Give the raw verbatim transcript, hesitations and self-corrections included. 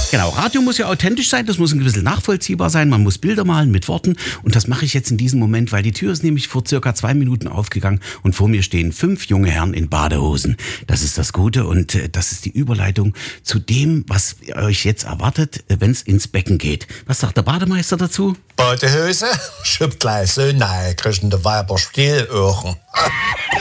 Genau, Radio muss ja authentisch sein, das muss ein bisschen nachvollziehbar sein, man muss Bilder malen mit Worten und das mache ich jetzt in diesem Moment, weil die Tür ist nämlich vor circa zwei Minuten aufgegangen und vor mir stehen fünf junge Herren in Badehosen. Das ist das Gute und äh, das ist die Überleitung zu dem, was euch jetzt erwartet, äh, wenn es ins Becken geht. Was sagt der Bademeister dazu? Badehose? Schüpp gleich so, nein, kriegen die Weiber Stielohren.